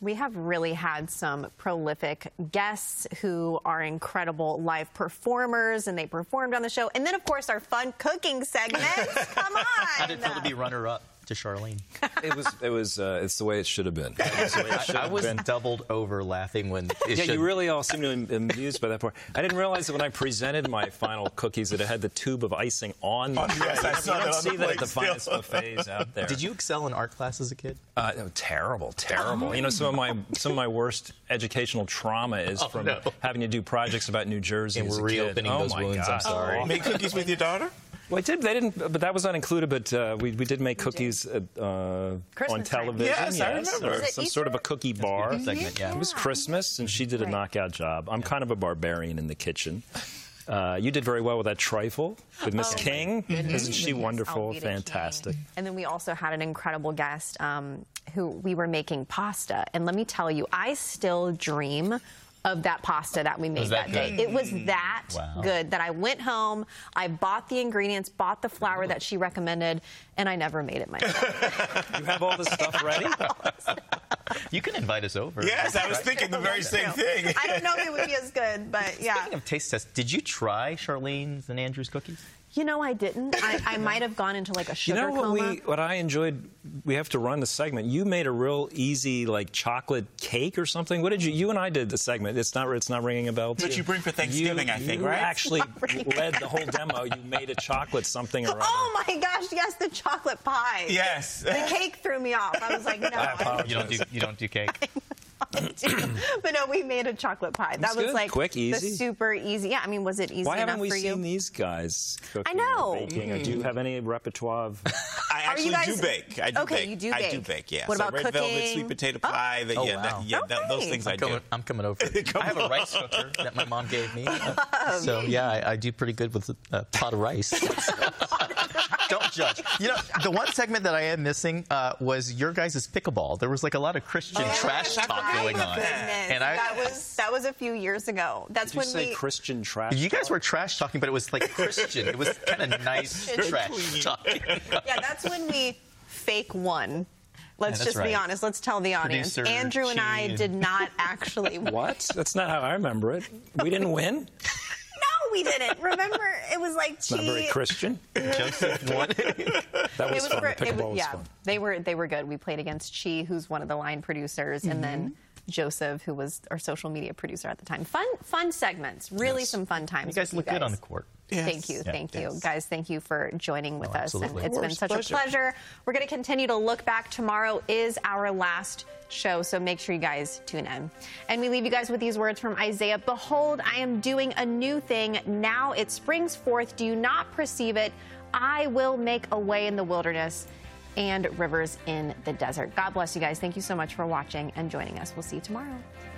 We have really had some prolific guests who are incredible live performers, and they performed on the show. And then, of course, our fun cooking segment. Come on. How did it feel to be runner-up to Charlene? It's the way it should have been. I was doubled over laughing when you really all seem to be amused by that part. I didn't realize that when I presented my final cookies that it had the tube of icing on the Yes, I saw You don't that on see the that at plate the finest buffets out there. Did you excel in art class as a kid? Terrible. You know, some of my worst educational trauma is from having to do projects about New Jersey And as we're a kid. reopening those wounds. I'm sorry. Make cookies with your daughter? Well, I did. They didn't, but that was not included. But we did make cookies on television. Yes, I remember. Was it some Easter? sort of a cookie bar. Segment, yeah. It was Christmas, and she did a knockout job. I'm kind of a barbarian in the kitchen. You did very well with that trifle with Miss King. Isn't she wonderful? Fantastic. And then we also had an incredible guest who we were making pasta. And let me tell you, I still dream of that pasta that we made that day. It was that good that I went home, I bought the ingredients, bought the flour that she recommended, and I never made it myself. You have all this stuff ready? You can invite us over. Yes, I was thinking the very same thing. I don't know if it would be as good, but yeah. Speaking of taste tests, did you try Charlene's and Andrew's cookies? You know, I didn't. I might have gone into like a sugar coma. What I enjoyed, we have to run the segment. You made a real easy like chocolate cake or something. What did you and I did the segment. It's not ringing a bell to But you bring for Thanksgiving, I think, right? You actually led the whole demo. You made a chocolate something or other. Oh my gosh, yes, the chocolate pie. Yes. The cake threw me off. I was like, no. You don't do cake. But no, we made a chocolate pie. That was good. like Quick, easy. the super easy. Yeah, I mean, was it easy Why enough haven't we for you? seen these guys cooking I know. or baking? Or do you have any repertoire of... I actually do bake. I do bake. You do bake. I do bake, yeah. What about red cooking? velvet, sweet potato pie. Those things I do. I'm coming over. I have a rice cooker that my mom gave me. So, yeah, I do pretty good with a pot of rice. Don't judge. You know, the one segment that I am missing was your guys' pickleball. There was like a lot of Christian trash talk going on. And that was a few years ago. That's Did when you say Christian trash You guys talk? were trash talking, but it was like Christian. It was kind of nice trash talking. Yeah, that's when we fake won. Let's that's just be right. honest. Let's tell the audience. Producer, Andrew and I did not actually win. What? That's not how I remember it. We didn't win? No, we didn't. Remember, it was like It's not very Christian. Joseph won. That was fun. Pickleball was fun. They were good. We played against Chi, who's one of the line producers, and then Joseph, who was our social media producer at the time. Fun segments. Really some fun times. You guys look good on the court. Yes. Thank you. Guys, thank you for joining with us. And absolutely. it's been such a pleasure. We're going to continue to look back. Tomorrow is our last show, so make sure you guys tune in. And we leave you guys with these words from Isaiah. Behold, I am doing a new thing. Now it springs forth. Do you not perceive it? I will make a way in the wilderness and rivers in the desert. God bless you guys. Thank you so much for watching and joining us. We'll see you tomorrow.